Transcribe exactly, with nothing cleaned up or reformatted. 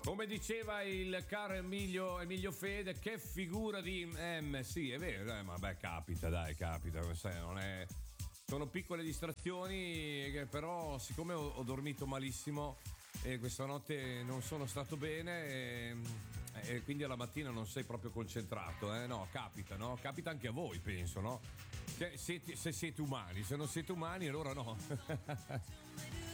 Come diceva il caro Emilio, Emilio Fede, che figura di M. Sì, è vero, eh, ma beh, capita, dai, capita. Sai, non è... Sono piccole distrazioni, che però siccome ho, ho dormito malissimo e questa notte non sono stato bene e, e quindi alla mattina non sei proprio concentrato, eh? No, capita, no? Capita anche a voi, penso, no? Se siete, se siete umani, se non siete umani allora no.